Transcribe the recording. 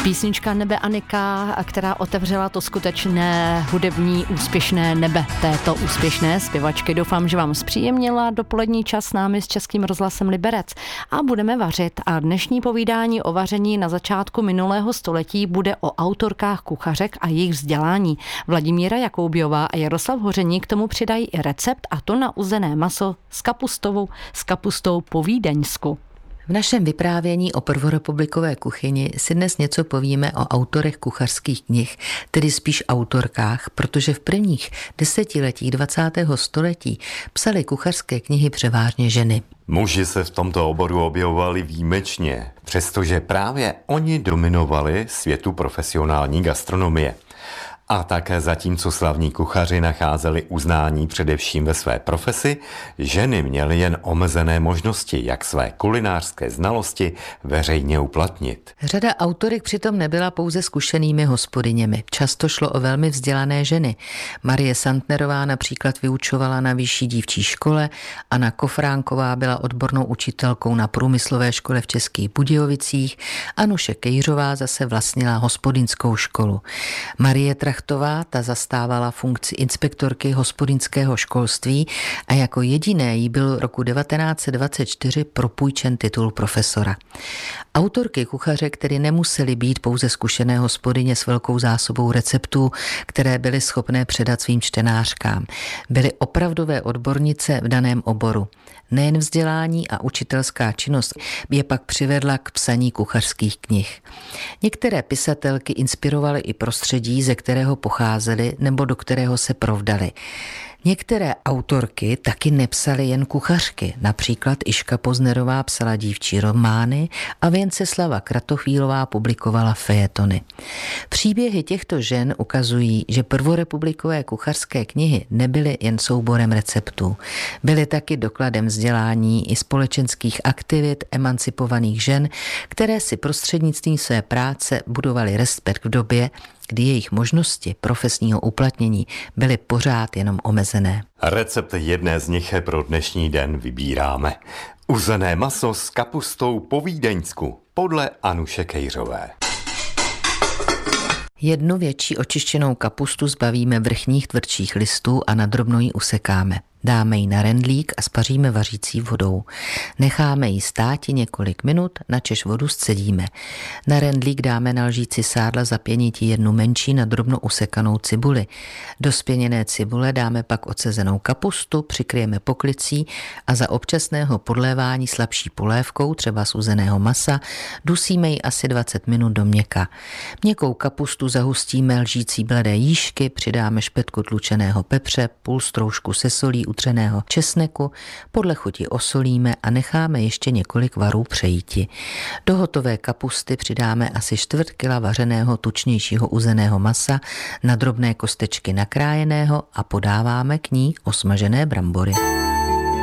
Písnička Nebe Anika, která otevřela to skutečné hudební úspěšné nebe této úspěšné zpěvačky. Doufám, že vám zpříjemnila dopolední čas s námi s Českým rozhlasem Liberec. A budeme vařit. A dnešní povídání o vaření na začátku minulého století bude o autorkách kuchařek a jejich vzdělání. Vladimíra Jakoubiová a Jaroslav Hořeník k tomu přidají i recept, a to na uzené maso s kapustou po vídeňsku. V našem vyprávění o prvorepublikové kuchyni si dnes něco povíme o autorech kuchařských knih, tedy spíš autorkách, protože v prvních desetiletích 20. století psaly kuchařské knihy převážně ženy. Muži se v tomto oboru objevovali výjimečně, přestože právě oni dominovali světu profesionální gastronomie. A také zatímco slavní kuchaři nacházeli uznání především ve své profesi, ženy měly jen omezené možnosti, jak své kulinářské znalosti veřejně uplatnit. Řada autorek přitom nebyla pouze zkušenými hospodyněmi. Často šlo o velmi vzdělané ženy. Marie Santnerová například vyučovala na vyšší dívčí škole, Anna Kofránková byla odbornou učitelkou na průmyslové škole v Českých Budějovicích, Anuše Kejřová zase vlastnila hospodyňskou školu. Marie Trachtová, ta zastávala funkci inspektorky hospodyňského školství a jako jediné jí byl roku 1924 propůjčen titul profesora. Autorky kuchařek tedy nemusely být pouze zkušené hospodyně s velkou zásobou receptů, které byly schopné předat svým čtenářkám. Byly opravdové odbornice v daném oboru. Nejen vzdělání a učitelská činnost je pak přivedla k psaní kuchařských knih. Některé pisatelky inspirovaly i prostředí, ze kterého pocházely nebo do kterého se provdaly. Některé autorky taky nepsaly jen kuchařky, například Iška Poznerová psala dívčí romány a Věnceslava Kratochvílová publikovala fejetony. Příběhy těchto žen ukazují, že prvorepublikové kuchařské knihy nebyly jen souborem receptů. Byly taky dokladem vzdělání i společenských aktivit emancipovaných žen, které si prostřednictvím své práce budovaly respekt v době, kdy jejich možnosti profesního uplatnění byly pořád jenom omezené. Recept jedné z nich pro dnešní den vybíráme. Uzené maso s kapustou po vídeňsku podle Anuše Kejřové. Jednu větší očištěnou kapustu zbavíme vrchních tvrdších listů a nadrobno ji usekáme. Dáme ji na rendlík a spaříme vařící vodou. Necháme ji státi několik minut, načež vodu scedíme. Na rendlík dáme na lžíci sádla zapěniti jednu menší nadrobno usekanou cibuli. Do spěněné cibule dáme pak odsezenou kapustu, přikryjeme poklicí a za občasného podlévání slabší polévkou, třeba z uzeného masa, dusíme ji asi 20 minut do měka. Měkkou kapustu zahustíme lžící bledé jížky, přidáme špetku tlučeného pepře, půl stroužku se solí utřeného česneku, podle chuti osolíme a necháme ještě několik varů přejíti. Do hotové kapusty přidáme asi 1/4 kila vařeného tučnějšího uzeného masa, na drobné kostečky nakrájeného a podáváme k ní osmažené brambory.